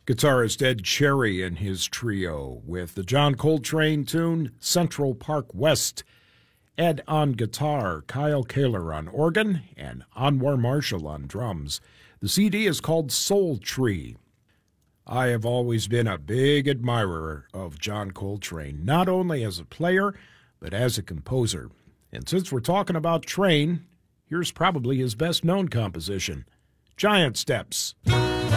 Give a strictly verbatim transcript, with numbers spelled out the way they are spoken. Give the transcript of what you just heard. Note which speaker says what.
Speaker 1: Guitarist Ed Cherry and his trio with the John Coltrane tune Central Park West. Ed on guitar, Kyle Kaler on organ, and Anwar Marshall on drums. The C D is called Soul Tree. I have always been a big admirer of John Coltrane, not only as a player, but as a composer. And since we're talking about Train, here's probably his best-known composition, Giant Steps.